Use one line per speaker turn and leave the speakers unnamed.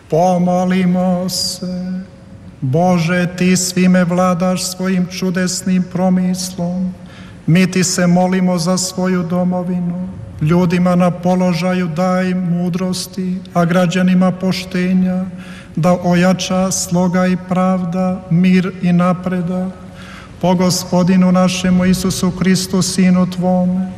Pomolimo se. Bože, Ti svime vladaš svojim čudesnim promislom. Mi Ti se molimo za svoju domovinu. Ljudima na položaju daj mudrosti, a građanima poštenja, da ojača sloga i pravda, mir i napredak. Po Gospodinu našemu Isusu Kristu, Sinu Tvome,